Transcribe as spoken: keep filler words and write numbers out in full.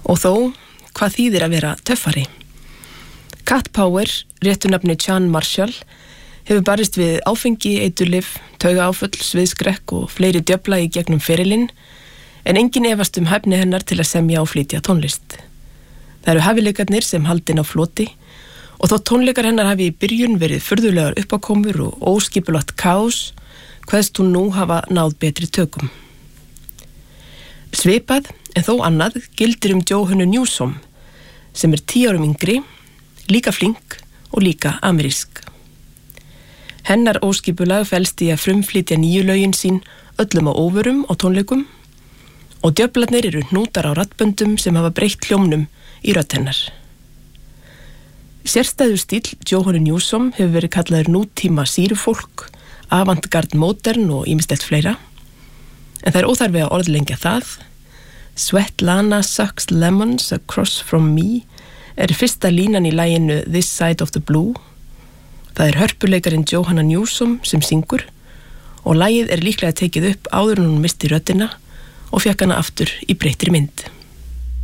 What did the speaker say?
Og þó, hvað þýðir að vera töffari? Cat Power, réttu nafni Chan Marshall, hefur barist við áfengi, eiturlyf, taugaáföll, sviðskrekk og fleiri djöfla í gegnum ferilinn, en engin efast um hæfni hennar til að semja og flytja tónlist. Það eru hæfileikarnir sem haldin á floti og þó tónleikar hennar hafi í byrjun verið furðulegar uppákomur og óskipulagt kaos, kveðst hún nú hafa náð betri tökum. Svipað, en þó annað, gildir um Johannu Newsom, sem er tíu árum yngri, líka flink og líka amerísk. Hennar óskipulag felst í að frumflytja nýju lögin sín öllum á óvörum og tónleikum og djöflarnir eru hnútar á raddböndum sem hafa breytt hljómnum í rödd hennar. Sérstæður stíll Johannu Newsom hefur verið kallaður nútíma sýrufólk, avantgard modern og ýmislegt fleira, en það er óþarfi að orðlengja það. Svetlana sucks lemons across from me er fyrsta línan í laginu This Side of the Blue. Það er hörpuleikarinn Johanna Newsom sem syngur og lagið er líklega tekið upp áður en hún misti röddina og fékk hana aftur í breyttri mynd.